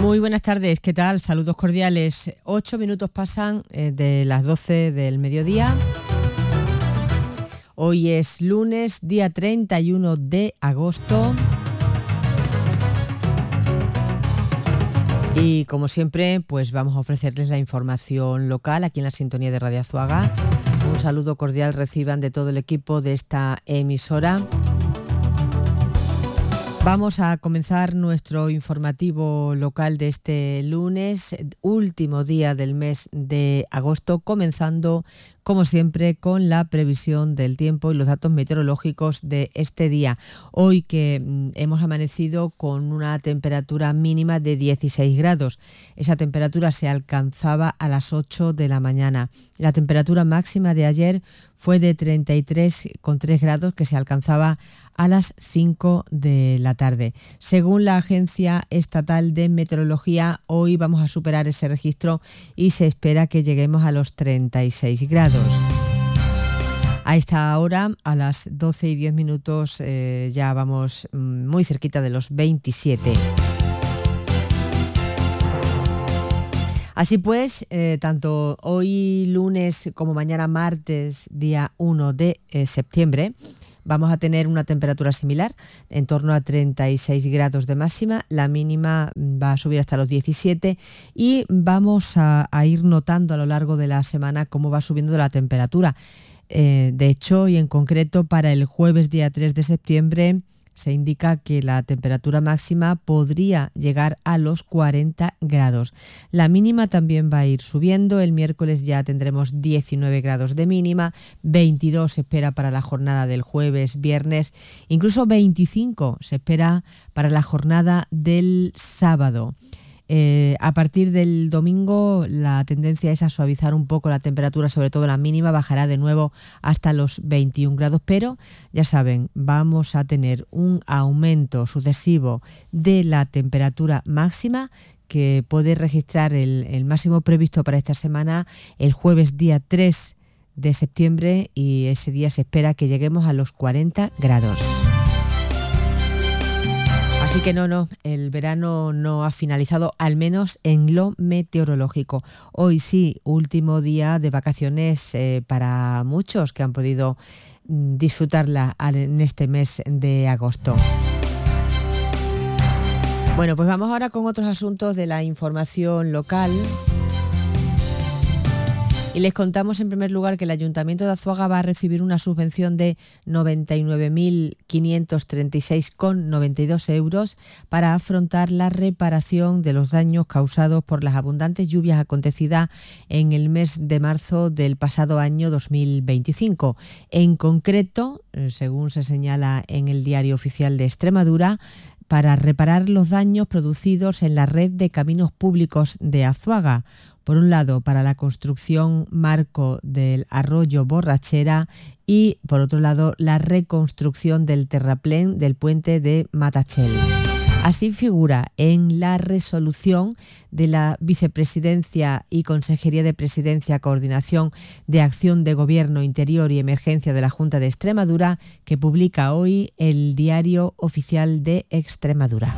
Muy buenas tardes, ¿qué tal? Saludos cordiales. 8 minutos pasan de las 12 del mediodía. Hoy es lunes, día 31 de agosto. Y como siempre, pues vamos a ofrecerles la información local aquí en la sintonía de Radio Azuaga. Un saludo cordial reciban de todo el equipo de esta emisora. Vamos a comenzar nuestro informativo local de este lunes, último día del mes de agosto, comenzando, como siempre, con la previsión del tiempo y los datos meteorológicos de este día. Hoy que hemos amanecido con una temperatura mínima de 16 grados. Esa temperatura se alcanzaba a las 8 de la mañana. La temperatura máxima de ayer fue de 33,3 grados, que se alcanzaba a las 5 de la tarde. Según la Agencia Estatal de Meteorología, hoy vamos a superar ese registro y se espera que lleguemos a los 36 grados. A esta hora, a las 12 y 10 minutos, ya vamos muy cerquita de los 27. Así pues, tanto hoy lunes como mañana martes, día 1 de septiembre, vamos a tener una temperatura similar, en torno a 36 grados de máxima. La mínima va a subir hasta los 17 y vamos a ir notando a lo largo de la semana cómo va subiendo la temperatura. De hecho, y en concreto para el jueves día 3 de septiembre, se indica que la temperatura máxima podría llegar a los 40 grados. La mínima también va a ir subiendo. El miércoles ya tendremos 19 grados de mínima, 22 se espera para la jornada del jueves, viernes, incluso 25 se espera para la jornada del sábado. A partir del domingo la tendencia es a suavizar un poco la temperatura, sobre todo la mínima, bajará de nuevo hasta los 21 grados, pero ya saben, vamos a tener un aumento sucesivo de la temperatura máxima que puede registrar el máximo previsto para esta semana el jueves día 3 de septiembre y ese día se espera que lleguemos a los 40 grados. Así que no, el verano no ha finalizado, al menos en lo meteorológico. Hoy sí, último día de vacaciones para muchos que han podido disfrutarla en este mes de agosto. Bueno, pues vamos ahora con otros asuntos de la información local. Y les contamos en primer lugar que el Ayuntamiento de Azuaga va a recibir una subvención de 99.536,92 euros para afrontar la reparación de los daños causados por las abundantes lluvias acontecidas en el mes de marzo del pasado año 2025. En concreto, según se señala en el Diario Oficial de Extremadura, para reparar los daños producidos en la red de caminos públicos de Azuaga. Por un lado, para la construcción marco del arroyo Borrachera y, por otro lado, la reconstrucción del terraplén del puente de Matachel. Así figura en la resolución de la Vicepresidencia y Consejería de Presidencia, Coordinación de Acción de Gobierno, Interior y Emergencia de la Junta de Extremadura, que publica hoy el Diario Oficial de Extremadura.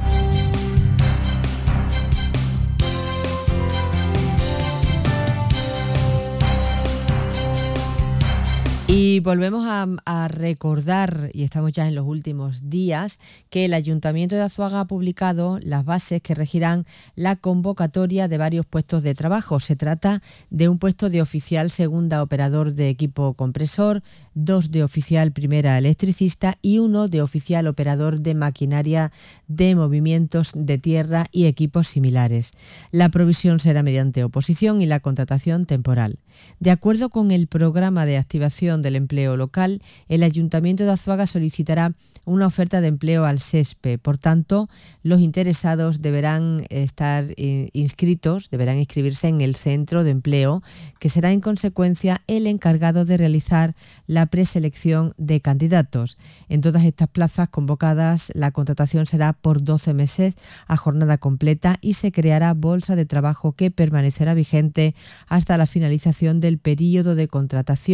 Y volvemos a recordar, y estamos ya en los últimos días, que el Ayuntamiento de Azuaga ha publicado las bases que regirán la convocatoria de varios puestos de trabajo. Se trata de un puesto de oficial segunda operador de equipo compresor, 2 de oficial primera electricista y 1 de oficial operador de maquinaria de movimientos de tierra y equipos similares. La provisión será mediante oposición y la contratación temporal. De acuerdo con el programa de activación del empleo local, el Ayuntamiento de Azuaga solicitará una oferta de empleo al SESPE. Por tanto, los interesados deberán inscribirse en el centro de empleo, que será en consecuencia el encargado de realizar la preselección de candidatos. En todas estas plazas convocadas, la contratación será por 12 meses a jornada completa y se creará bolsa de trabajo que permanecerá vigente hasta la finalización del período de contratación,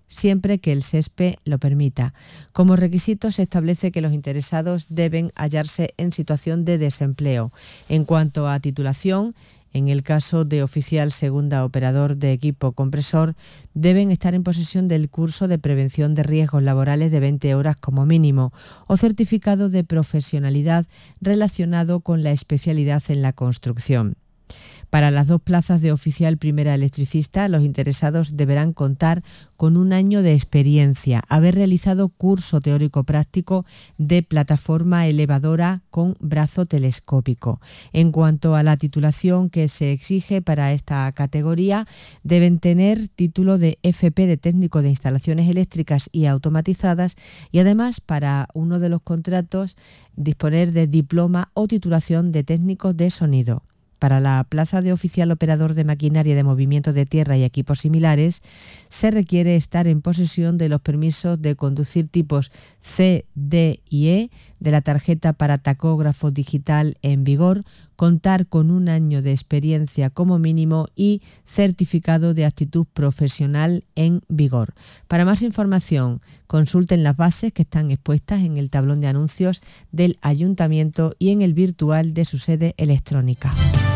siempre que el SESPE lo permita. Como requisito se establece que los interesados deben hallarse en situación de desempleo. En cuanto a titulación, en el caso de oficial segunda operador de equipo compresor, deben estar en posesión del curso de prevención de riesgos laborales de 20 horas como mínimo o certificado de profesionalidad relacionado con la especialidad en la construcción. Para las 2 plazas de oficial primera electricista, los interesados deberán contar con 1 año de experiencia, haber realizado curso teórico práctico de plataforma elevadora con brazo telescópico. En cuanto a la titulación que se exige para esta categoría, deben tener título de FP de técnico de instalaciones eléctricas y automatizadas y además para uno de los contratos disponer de diploma o titulación de técnico de sonido. Para la plaza de oficial operador de maquinaria de movimiento de tierra y equipos similares, se requiere estar en posesión de los permisos de conducir tipos C, D y E, de la tarjeta para tacógrafo digital en vigor, contar con 1 año de experiencia como mínimo y certificado de actitud profesional en vigor. Para más información, consulten las bases que están expuestas en el tablón de anuncios del Ayuntamiento y en el virtual de su sede electrónica.